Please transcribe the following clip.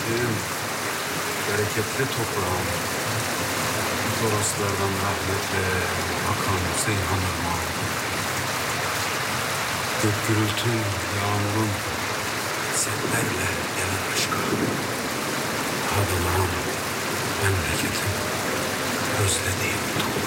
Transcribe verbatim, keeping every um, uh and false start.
memleketim, bereketli toprağım. Toroslardan rahmetle akan Seyhan Irmağı. Gök gürültün, yağmurun, sellerle gelen aşka. Adınam, memleketim, özlediğim toprağım.